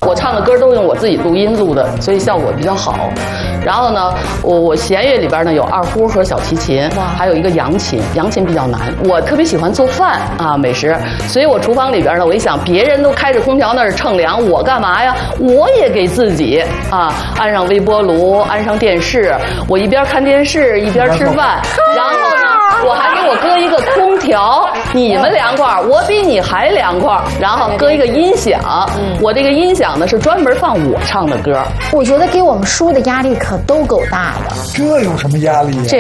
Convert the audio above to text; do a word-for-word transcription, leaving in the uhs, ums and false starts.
我唱的歌都用我自己录音录的，所以效果比较好。然后呢，我我弦乐里边呢有二胡和小提琴，还有一个扬琴，扬琴比较难。我特别喜欢做饭啊，美食，所以我厨房里边呢，我一想，别人都开着空调那儿乘凉，我干嘛呀？我也给自己啊安上微波炉，安上电视，我一边看电视一边吃饭，然后呢，我还给我搁一个空调，你们凉快，我比你还凉快。然后搁一个音响，我这个音响呢是专门放我唱的歌。 我觉得给我们叔的压力可都够大的。 这有什么压力呀？ 这